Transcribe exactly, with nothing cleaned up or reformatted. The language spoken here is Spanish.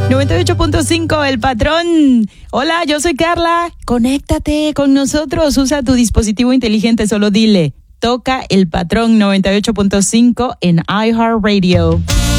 noventa y ocho punto cinco, El Patrón. Hola, yo soy Carla. Conéctate con nosotros. Usa tu dispositivo inteligente. Solo dile, toca El Patrón noventa y ocho punto cinco en iHeartRadio.